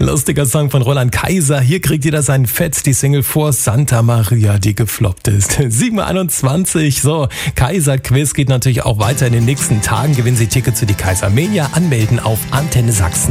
Lustiger Song von Roland Kaiser. Hier kriegt jeder sein Fett, die Single vor Santa Maria, die gefloppt ist. 7:21. So, Kaiser-Quiz geht natürlich auch weiter in den nächsten Tagen. Gewinnen Sie Tickets für die Kaisermania. Anmelden auf Antenne Sachsen.